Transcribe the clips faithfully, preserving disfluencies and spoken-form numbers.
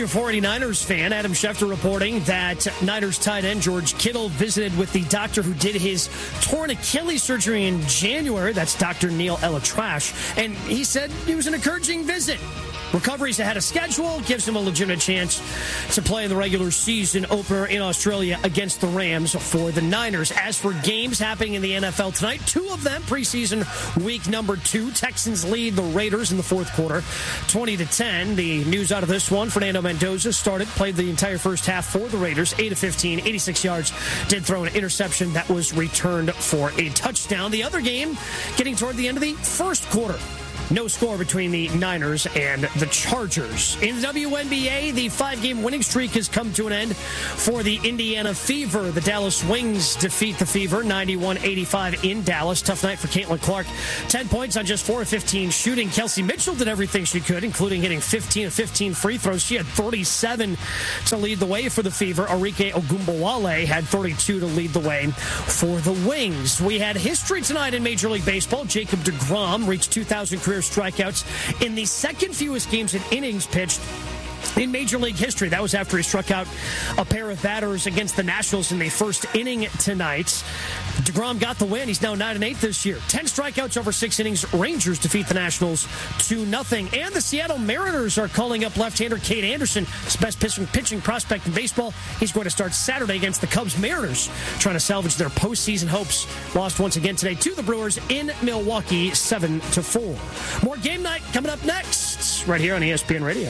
you're a 49ers fan, Adam Schefter reporting that Niners tight end George Kittle visited with the doctor who did his torn Achilles surgery in January. That's Doctor Neil Elatrash. And he said it was an encouraging visit. Recovery's ahead of schedule, gives him a legitimate chance to play in the regular season opener in Australia against the Rams for the Niners. As for games happening in the N F L tonight, two of them preseason week number two. Texans lead the Raiders in the fourth quarter, twenty to ten. The news out of this one, Fernando Mendoza started, played the entire first half for the Raiders, eight of fifteen, eighty-six yards, did throw an interception that was returned for a touchdown. The other game getting toward the end of the first quarter. No score between the Niners and the Chargers. In the W N B A, the five-game winning streak has come to an end for the Indiana Fever. The Dallas Wings defeat the Fever ninety-one eighty-five in Dallas. Tough night for Caitlin Clark. ten points on just four of fifteen shooting. Kelsey Mitchell did everything she could, including hitting fifteen of fifteen free throws. She had thirty-seven to lead the way for the Fever. Arike Ogunbowale had thirty-two to lead the way for the Wings. We had history tonight in Major League Baseball. Jacob deGrom reached two thousand career strikeouts in the second fewest games and innings pitched in Major League history. That was after he struck out a pair of batters against the Nationals in the first inning tonight. DeGrom got the win. He's now nine and eight this year. ten strikeouts over six innings. Rangers defeat the Nationals two nothing. And the Seattle Mariners are calling up left-hander Cade Anderson, his best pitching, pitching prospect in baseball. He's going to start Saturday against the Cubs. Mariners trying to salvage their postseason hopes. Lost once again today to the Brewers in Milwaukee, seven to four. More game night coming up next, right here on E S P N Radio.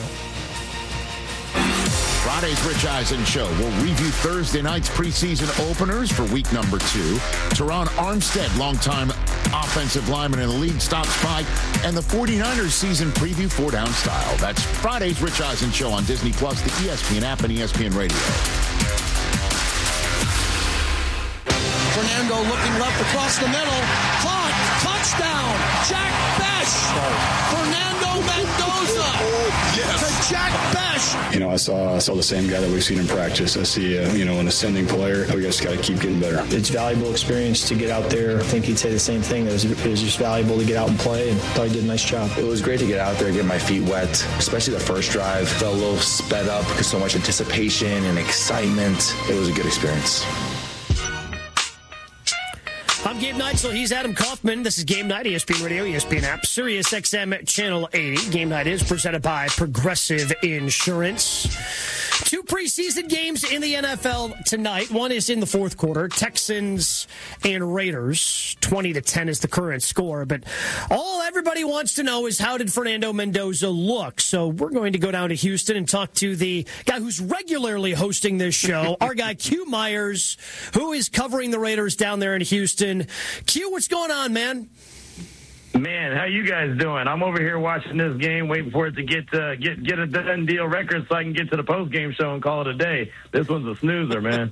Friday's Rich Eisen Show will review Thursday night's preseason openers for week number two. Teron Armstead, longtime offensive lineman in the league, stops by, and the 49ers season preview four down style. That's Friday's Rich Eisen Show on Disney Plus, the E S P N app, and E S P N Radio. Fernando looking left across the middle. Caught. Touchdown. Jack Bech. Fernando Mendoza. Yes. To Jack Bech. You know, I saw I saw the same guy that we've seen in practice. I see, uh, you know, an ascending player. We just got to keep getting better. It's valuable experience to get out there. I think he'd say the same thing. It was, it was just valuable to get out and play, and thought he did a nice job. It was great to get out there, get my feet wet, especially the first drive. Felt a little sped up because so much anticipation and excitement. It was a good experience. I'm Gabe Neitzel. He's Adam Kaufman. This is Game Night, E S P N Radio, E S P N app, Sirius X M Channel eighty. Game Night is presented by Progressive Insurance. Two preseason games in the N F L tonight. One is in the fourth quarter. Texans and Raiders. twenty to ten is the current score. But all everybody wants to know is, how did Fernando Mendoza look? So we're going to go down to Houston and talk to the guy who's regularly hosting this show, our guy Q Myers, who is covering the Raiders down there in Houston. Q, what's going on, man? Man, how you guys doing? I'm over here watching this game, waiting for it to get uh, get get a done deal record so I can get to the post game show and call it a day. This one's a snoozer, man.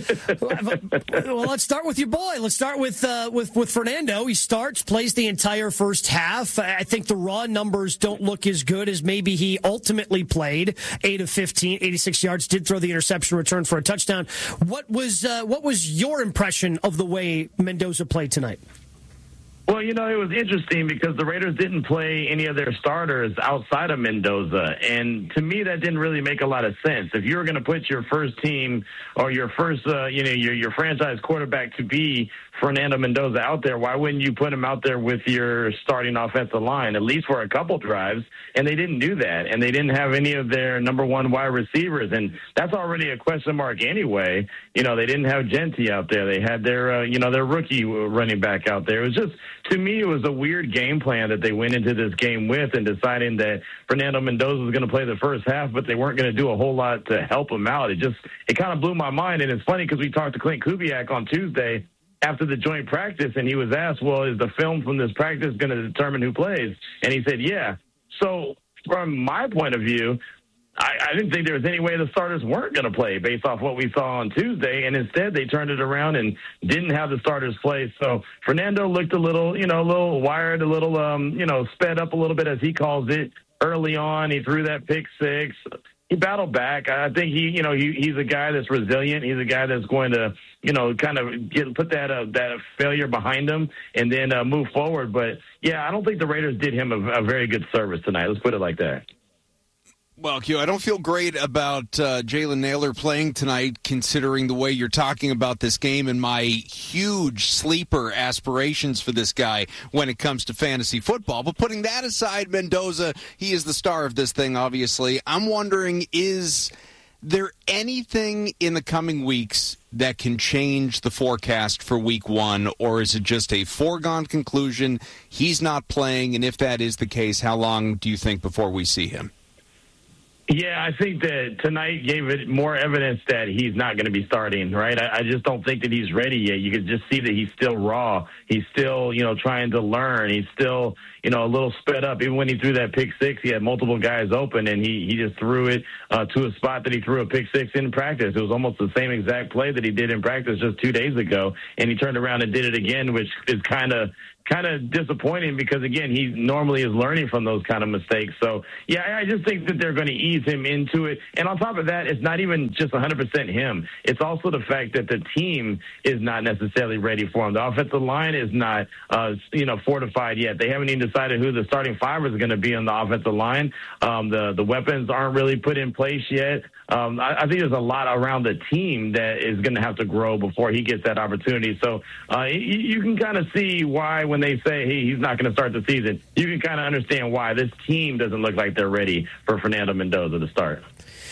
Well, let's start with your boy. Let's start with uh, with with Fernando. He starts, plays the entire first half. I think the raw numbers don't look as good as maybe he ultimately played. Eight of fifteen, eighty-six yards. Did throw the interception return for a touchdown. What was uh, what was your impression of the way Mendoza played tonight? Well, you know, it was interesting because the Raiders didn't play any of their starters outside of Mendoza. And to me, that didn't really make a lot of sense. If you were going to put your first team or your first, uh, you know, your, your franchise quarterback to be Fernando Mendoza out there, why wouldn't you put him out there with your starting offensive line, at least for a couple drives? And they didn't do that. And they didn't have any of their number one wide receivers. And that's already a question mark anyway. You know, they didn't have Genty out there. They had their, uh, you know, their rookie running back out there. It was just, to me, it was a weird game plan that they went into this game with, and deciding that Fernando Mendoza was going to play the first half, but they weren't going to do a whole lot to help him out. It just, it kind of blew my mind. And it's funny because we talked to Clint Kubiak on Tuesday after the joint practice, and he was asked, well, is the film from this practice going to determine who plays? And he said, yeah. So from my point of view, I, I didn't think there was any way the starters weren't going to play based off what we saw on Tuesday, and instead they turned it around and didn't have the starters play. So Fernando looked a little, you know, a little wired, a little, um, you know, sped up a little bit, as he calls it, early on. He threw that pick six. He battled back. I think he, you know, he, he's a guy that's resilient. He's a guy that's going to, you know, kind of get, put that uh, that failure behind him and then uh, move forward. But, yeah, I don't think the Raiders did him a, a very good service tonight. Let's put it like that. Well, Q, I don't feel great about uh, Jalen Nailor playing tonight, considering the way you're talking about this game and my huge sleeper aspirations for this guy when it comes to fantasy football. But putting that aside, Mendoza, he is the star of this thing, obviously. I'm wondering, is there anything in the coming weeks that can change the forecast for week one, or is it just a foregone conclusion? He's not playing, and if that is the case, how long do you think before we see him? Yeah, I think that tonight gave it more evidence that he's not going to be starting, right? I, I just don't think that he's ready yet. You can just see that he's still raw. He's still, you know, trying to learn. He's still, you know, a little sped up. Even when he threw that pick six, he had multiple guys open, and he, he just threw it uh, to a spot that he threw a pick six in practice. It was almost the same exact play that he did in practice just two days ago, and he turned around and did it again, which is kind of kind of disappointing because, again, he normally is learning from those kind of mistakes. So, yeah, I just think that they're going to ease him into it. And on top of that, it's not even just one hundred percent him. It's also the fact that the team is not necessarily ready for him. The offensive line is not, uh, you know, fortified yet. They haven't even decided who the starting five is going to be on the offensive line. Um, the, the weapons aren't really put in place yet. Um, I, I think there's a lot around the team that is going to have to grow before he gets that opportunity. So uh, you, you can kind of see why when they say, hey, he's not going to start the season, you can kind of understand why this team doesn't look like they're ready for Fernando Mendoza to start.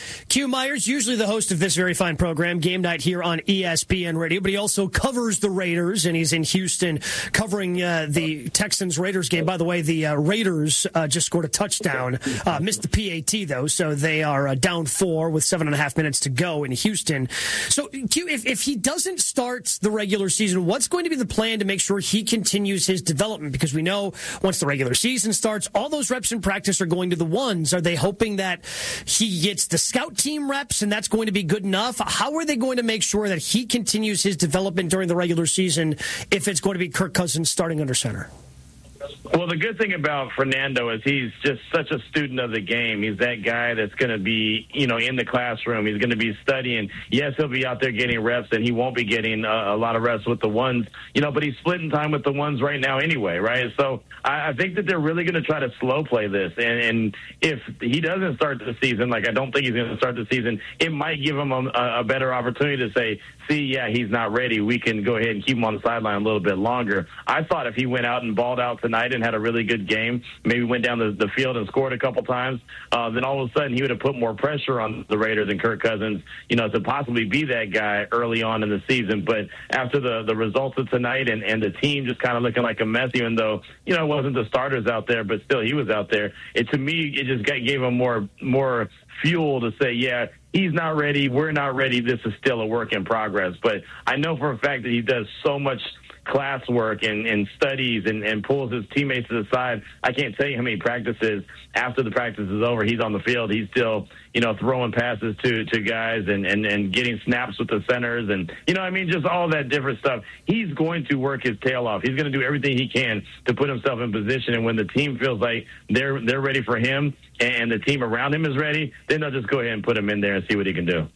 Q Myers, usually the host of this very fine program, Game Night here on E S P N Radio, but he also covers the Raiders, and he's in Houston covering uh, the Texans-Raiders game. By the way, the uh, Raiders uh, just scored a touchdown, uh, missed the P A T, though, so they are uh, down four with seven and a half minutes to go in Houston. So, Q, if, if he doesn't start the regular season, what's going to be the plan to make sure he continues his development? Because we know once the regular season starts, all those reps in practice are going to the ones. Are they hoping that he gets the scout team reps and that's going to be good enough? How are they going to make sure that he continues his development during the regular season if it's going to be Kirk Cousins starting under center? Well, the good thing about Fernando is he's just such a student of the game. He's that guy that's going to be, you know, in the classroom. He's going to be studying. Yes, he'll be out there getting reps, and he won't be getting a, a lot of reps with the ones, you know, but he's splitting time with the ones right now anyway, right? So I, I think that they're really going to try to slow play this. And, and if he doesn't start the season, like I don't think he's going to start the season, it might give him a, a better opportunity to say, see, yeah, he's not ready. We can go ahead and keep him on the sideline a little bit longer. I thought if he went out and balled out tonight and had a really good game, maybe went down the, the field and scored a couple times, uh, then all of a sudden he would have put more pressure on the Raiders and Kirk Cousins, you know, to possibly be that guy early on in the season. But after the, the results of tonight and, and the team just kind of looking like a mess, even though, you know, it wasn't the starters out there, but still he was out there, it to me, it just got, gave him more more fuel to say, yeah, he's not ready, we're not ready, this is still a work in progress. But I know for a fact that he does so much classwork and, and studies and, and pulls his teammates to the side. I can't tell you how many practices after the practice is over, he's on the field. He's still, you know, throwing passes to, to guys and, and, and getting snaps with the centers and, you know, I mean, just all that different stuff. He's going to work his tail off. He's going to do everything he can to put himself in position. And when the team feels like they're they're ready for him and the team around him is ready, then they'll just go ahead and put him in there and see what he can do.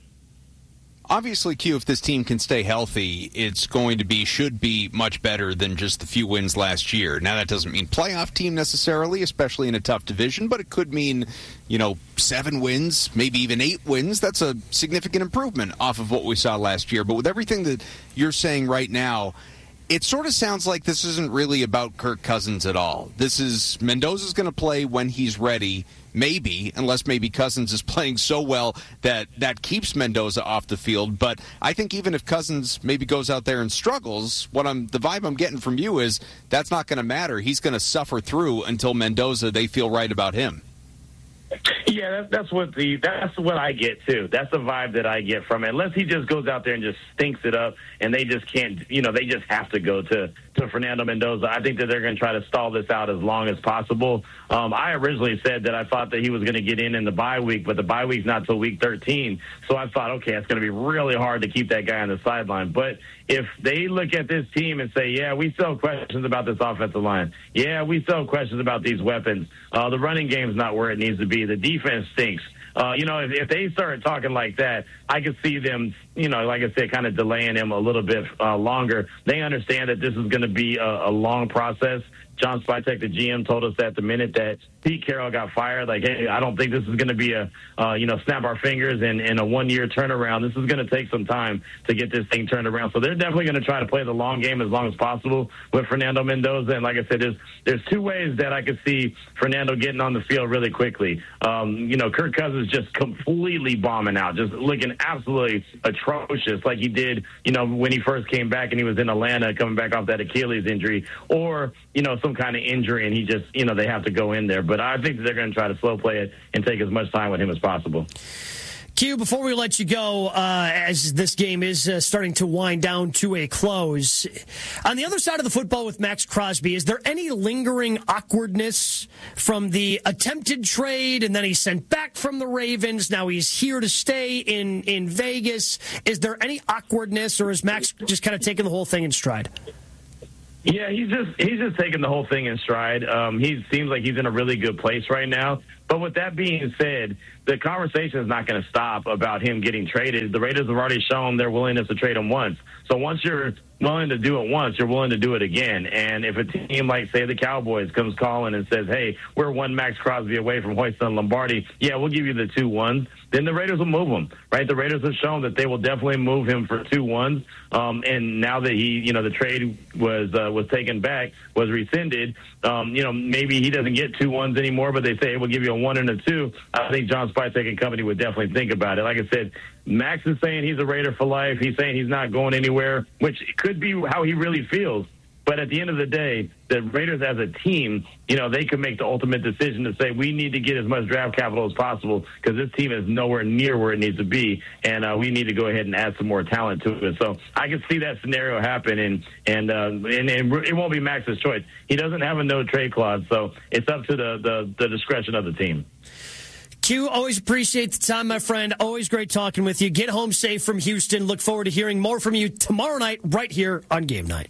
Obviously, Q, if this team can stay healthy, it's going to be, should be much better than just the few wins last year. Now, that doesn't mean playoff team necessarily, especially in a tough division, but it could mean, you know, seven wins, maybe even eight wins. That's a significant improvement off of what we saw last year. But with everything that you're saying right now, it sort of sounds like this isn't really about Kirk Cousins at all. This is Mendoza's going to play when he's ready, maybe, unless maybe Cousins is playing so well that that keeps Mendoza off the field. But I think even if Cousins maybe goes out there and struggles, what I'm the vibe I'm getting from you is that's not going to matter. He's going to suffer through until Mendoza, they feel right about him. Yeah, that, that's what the that's what I get too. That's the vibe that I get from it. Unless he just goes out there and just stinks it up, and they just can't, you know, they just have to go to to Fernando Mendoza. I think that they're going to try to stall this out as long as possible. Um, I originally said that I thought that he was going to get in in the bye week, but the bye week's not till week thirteen. So I thought, okay, it's going to be really hard to keep that guy on the sideline. But if they look at this team and say, yeah, we still have questions about this offensive line. Yeah, we still have questions about these weapons. Uh, the running game's not where it needs to be. The defense stinks. Uh, you know, if, if they start talking like that, I could see them you know, like I said, kind of delaying him a little bit uh, longer. They understand that this is going to be a, a long process. John Spytek, the G M, told us that the minute that Pete Carroll got fired, like, hey, I don't think this is going to be a, uh, you know, snap our fingers and, and a one-year turnaround. This is going to take some time to get this thing turned around. So they're definitely going to try to play the long game as long as possible with Fernando Mendoza. And like I said, there's there's two ways that I could see Fernando getting on the field really quickly. Um, you know, Kirk Cousins just completely bombing out, just looking absolutely atrocious like he did, you know, when he first came back and he was in Atlanta coming back off that Achilles injury, or, you know, some kind of injury and he just, you know, they have to go in there. But I think that they're going to try to slow play it and take as much time with him as possible. Q, before we let you go, uh, as this game is uh, starting to wind down to a close, on the other side of the football with Max Crosby, is there any lingering awkwardness from the attempted trade and then he's sent back from the Ravens? Now he's here to stay in, in Vegas. Is there any awkwardness, or is Max just kind of taking the whole thing in stride? Yeah, he's just he's just taking the whole thing in stride. Um, he seems like he's in a really good place right now. But with that being said, the conversation is not going to stop about him getting traded. The Raiders have already shown their willingness to trade him once. So once you're willing to do it once, you're willing to do it again. And if a team like, say, the Cowboys comes calling and says, hey, we're one Max Crosby away from hoisting Lombardi, yeah, we'll give you the two ones, then the Raiders will move him, right? The Raiders have shown that they will definitely move him for two ones. Um, and now that he, you know, the trade was uh, was taken back, was rescinded, um, you know, maybe he doesn't get two ones anymore, but they say, hey, we'll give you a one and a two. I think John Spytek and company would definitely think about it. Like I said, Max is saying he's a Raider for life. He's saying he's not going anywhere, which could be how he really feels. But at the end of the day, the Raiders as a team, you know, they could make the ultimate decision to say we need to get as much draft capital as possible because this team is nowhere near where it needs to be, and uh, we need to go ahead and add some more talent to it. So I can see that scenario happen, and and, uh, and, and it won't be Max's choice. He doesn't have a no-trade clause, so it's up to the, the, the discretion of the team. Q, always appreciate the time, my friend. Always great talking with you. Get home safe from Houston. Look forward to hearing more from you tomorrow night right here on Game Night.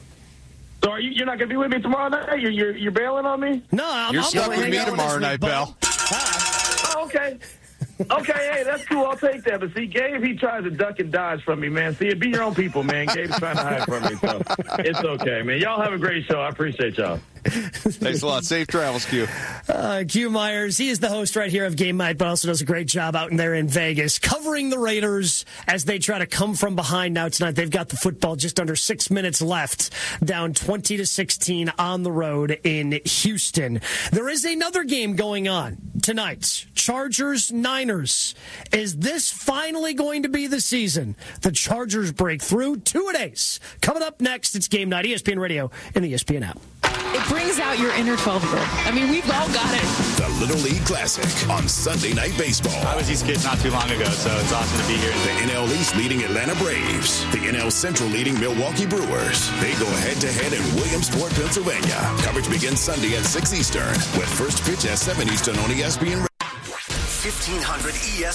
So are you, you're not going to be with me tomorrow night? You're, you're, you're bailing on me? No, I'm You're I'm stuck gonna with me tomorrow night, pal. Oh, okay. Okay, hey, that's cool. I'll take that. But see, Gabe, he tries to duck and dodge from me, man. See, be your own people, man. Gabe's trying to hide from me, so it's okay, man. Y'all have a great show. I appreciate y'all. Thanks a lot. Safe travels, Q. Uh, Q Myers, he is the host right here of Game Night, but also does a great job out in there in Vegas, covering the Raiders as they try to come from behind now tonight. They've got the football just under six minutes left, down twenty to sixteen on the road in Houston. There is another game going on tonight. Chargers Niners. Is this finally going to be the season the Chargers break through? Two-a-days. Coming up next, it's Game Night, E S P N Radio and the E S P N app. It brings out your inner twelve-year-old. I mean, we've all got it. The Little League Classic on Sunday Night Baseball. I was these kids not too long ago, so it's awesome to be here. The N L East leading Atlanta Braves. The N L Central leading Milwaukee Brewers. They go head-to-head in Williamsport, Pennsylvania. Coverage begins Sunday at six Eastern with first pitch at seven Eastern on E S P N. fifteen hundred E S